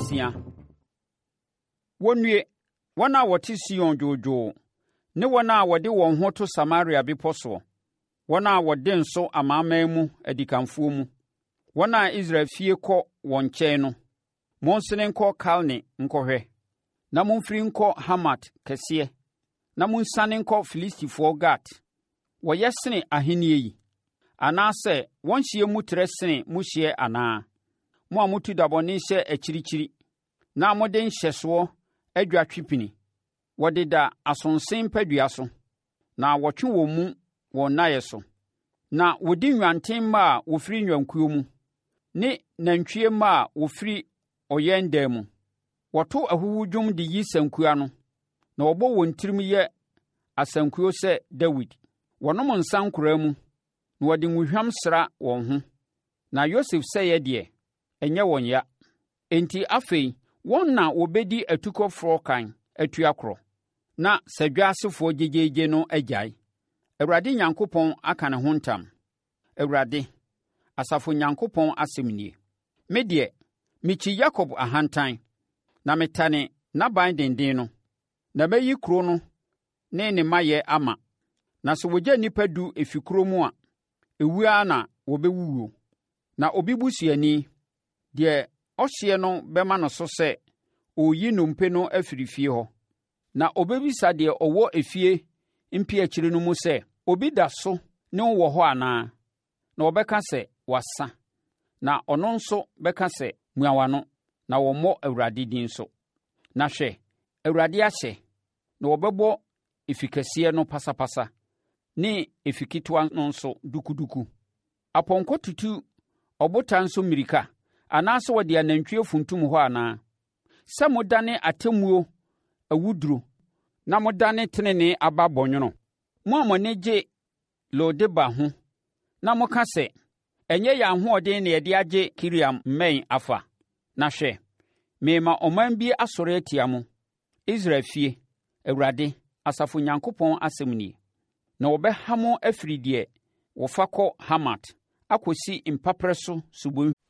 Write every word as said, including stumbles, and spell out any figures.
nsia. Wɔnnue, wɔn a wɔte Sion dwoodwoo, ne wɔn a wɔde wɔn ho to Samaria bepɔ soɔ, wɔn a wɔde nso amanaman mu adikanfoɔ mu, wɔn a Israel fie kɔ wɔn nkyɛn no. Monsene nkɔ Kalne nkɔhwɛ, na momfiri nkɔ Hamat kɛseɛ, na monsane nkɔ Filistifoɔ Gat. Wɔyɛ sene ahennie yi, anaasɛ wɔn hyeɛ mu trɛ sene mo hyeɛ anaa? Mo a motu dabɔne hyɛ akyirikyiri, na mode nhyɛsoɔ adwa twipini. Wɔde da asonsen padua so, na wɔtwe wɔn mu wɔn nnaeɛ so. Na wɔdi nnwanten mma a wɔfiri nnwankuo mu, ne nantwie mma a wɔfiri ɔyɛn dan mu. Wɔto ahuhudwom de yi sankua no, na wɔbɔ wɔn tirim yɛ asankuo sɛ Dawid. Wɔnom nsa nkoraa mu, na wɔde ngohwam sra wɔn ho. Na Yosef sɛeɛ deɛ, ɛnyɛ wɔn ya. Enti afei, wɔn na wɔbɛdi atukɔfoɔ kan atua korɔ, na sadwaasefoɔ gyegyeegye no agyae. Awurade Nyankopɔn aka ne ho ntam. Awurade, Asafo Nyankopɔn asɛm nie. Me deɛ, mekyi Yakob ahantan, na metane n'aban denden no, na mɛyi kuro no ne ne mmayɛ ama. Na sɛ wɔgya nnipa du efi kuro mu a, ewu ara na wɔbɛwuwuo. Na obi busuani, deɛ ɔhyeɛ no bɛma no so sɛ ɔreyi nnompe no afiri fie hɔ. Na ɔbɛbisa deɛ ɔwɔ efie mpeakyiri no mu sɛ, obi da so ne wo wɔ hɔ anaa? Na wɔbɛka sɛ, wasa. Na ɔno nso bɛka sɛ, mua w'ano, na wɔmmɔ Awurade din so. Na hwɛ, Awurade ahyɛ, na wɔbɛbɔ efi kɛseɛ no pasapasa, ne efi ketewa no nso dukuduku. Apɔnkɔ tutu ɔbotan so mmirika, anaasɛ wɔde anantwie funtum hɔ anaa? Sɛ modane atemmuo awuduro, na modane tenenee aba bɔnwono. Mo a mo ani gye Lo-debar ho, na moka sɛ, ɛnyɛ yɛn ahoɔden na yɛde agye Kiriam mmɛn afa. Na hwɛ, mema ɔman bi asɔre atia mo, Israel fie, Awurade, Asafo Nyankopɔn asɛm nie. Na wɔbɛha mo afiri deɛ wɔfa kɔ Hamat, akɔsi mpaprɛ so subon